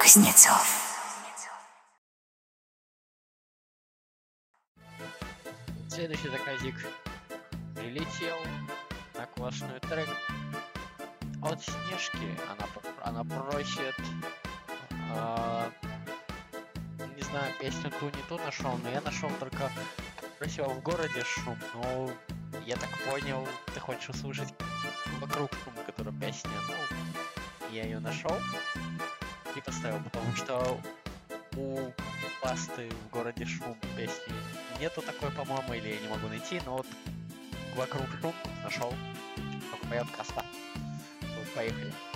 Кузнецов. Следующий заказик прилетел на классную трек от Снежки. Она просит, не знаю, песню ту не ту нашел, но я нашел только просил в городе шум. Ну, я так понял, ты хочешь услышать вокруг шум, который песня. Ну, я ее нашел и поставил, потому что у Пасты в городе шум песни нету такой, по-моему, или я не могу найти, но вот вокруг шум нашел. Только поет Каста. Вот, поехали.